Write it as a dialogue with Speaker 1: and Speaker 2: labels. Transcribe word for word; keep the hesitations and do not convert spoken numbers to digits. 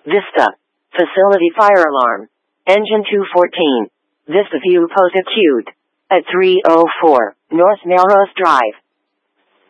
Speaker 1: Vista. Facility fire alarm. Engine two fourteen. Vista View post acute. At three oh four North Melrose Drive.